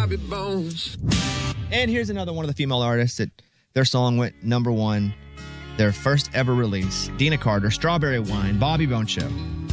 Bobby Bones. And here's another one of the female artists that their song went number one, their first ever release. Dina Carter, Strawberry Wine, Bobby Bones Show.